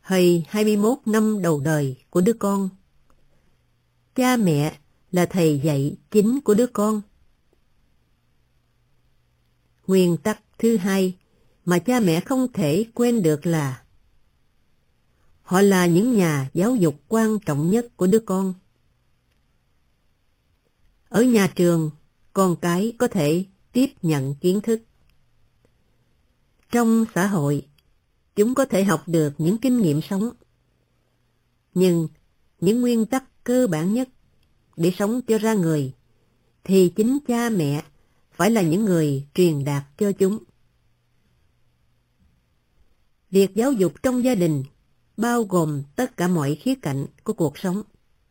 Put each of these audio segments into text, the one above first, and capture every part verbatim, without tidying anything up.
hay hai mươi mốt năm đầu đời của đứa con. Cha mẹ là thầy dạy chính của đứa con. Nguyên tắc thứ hai mà cha mẹ không thể quên được là họ là những nhà giáo dục quan trọng nhất của đứa con. Ở nhà trường, con cái có thể tiếp nhận kiến thức. Trong xã hội, chúng có thể học được những kinh nghiệm sống. Nhưng những nguyên tắc cơ bản nhất để sống cho ra người thì chính cha mẹ phải là những người truyền đạt cho chúng. Việc giáo dục trong gia đình bao gồm tất cả mọi khía cạnh của cuộc sống.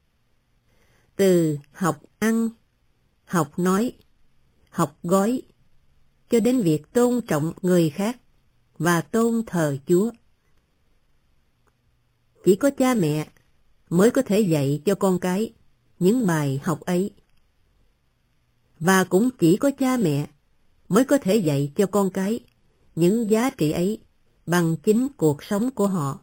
Từ học ăn, học nói, học gói, cho đến việc tôn trọng người khác và tôn thờ Chúa. Chỉ có cha mẹ mới có thể dạy cho con cái những bài học ấy. Và cũng chỉ có cha mẹ mới có thể dạy cho con cái những giá trị ấy bằng chính cuộc sống của họ.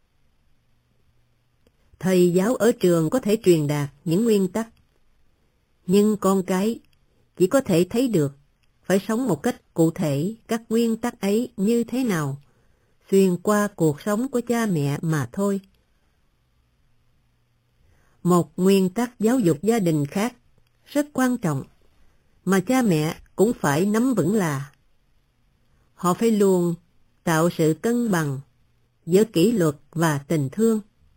Thầy giáo ở trường có thể truyền đạt những nguyên tắc, nhưng con cái chỉ có thể thấy được phải sống một cách cụ thể các nguyên tắc ấy như thế nào xuyên qua cuộc sống của cha mẹ mà thôi. Một nguyên tắc giáo dục gia đình khác rất quan trọng mà cha mẹ cũng phải nắm vững là họ phải luôn tạo sự cân bằng giữa kỷ luật và tình thương.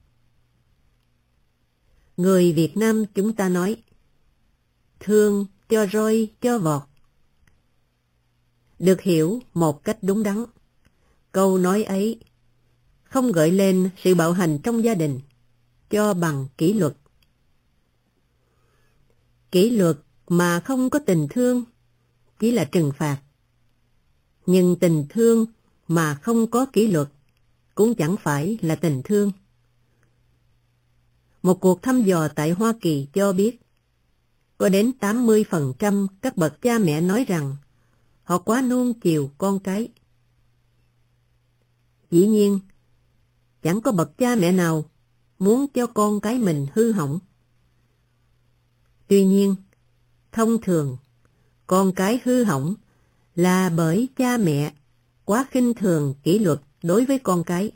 Người Việt Nam chúng ta nói, thương cho roi cho vọt. Được hiểu một cách đúng đắn, câu nói ấy không gợi lên sự bạo hành trong gia đình cho bằng kỷ luật. Kỷ luật mà không có tình thương chỉ là trừng phạt. Nhưng tình thương mà không có kỷ luật cũng chẳng phải là tình thương. Một cuộc thăm dò tại Hoa Kỳ cho biết có đến tám mươi phần trăm các bậc cha mẹ nói rằng họ quá nuông chiều con cái. Dĩ nhiên, chẳng có bậc cha mẹ nào muốn cho con cái mình hư hỏng. Tuy nhiên, thông thường, con cái hư hỏng là bởi cha mẹ quá khinh thường kỷ luật đối với con cái.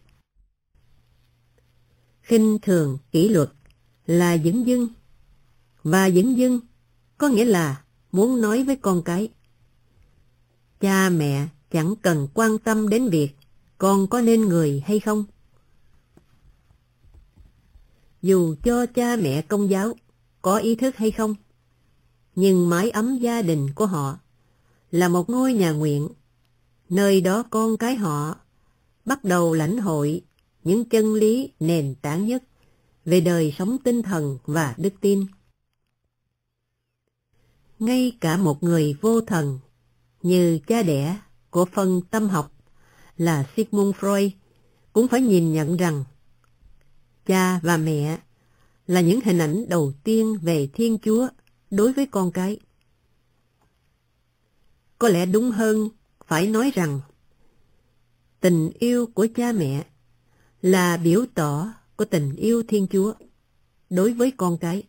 Khinh thường kỷ luật là dửng dưng, và dửng dưng có nghĩa là muốn nói với con cái. Cha mẹ chẳng cần quan tâm đến việc con có nên người hay không. Dù cho cha mẹ Công giáo có ý thức hay không, nhưng mái ấm gia đình của họ là một ngôi nhà nguyện, nơi đó con cái họ bắt đầu lãnh hội những chân lý nền tảng nhất về đời sống tinh thần và đức tin. Ngay cả một người vô thần như cha đẻ của phần tâm học là Sigmund Freud cũng phải nhìn nhận rằng cha và mẹ là những hình ảnh đầu tiên về Thiên Chúa đối với con cái. Có lẽ đúng hơn phải nói rằng tình yêu của cha mẹ là biểu tỏ của tình yêu Thiên Chúa đối với con cái.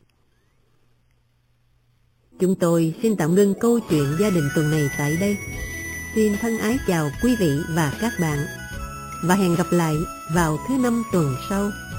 Chúng tôi xin tạm ngưng câu chuyện gia đình tuần này tại đây. Xin thân ái chào quý vị và các bạn, và hẹn gặp lại vào thứ năm tuần sau.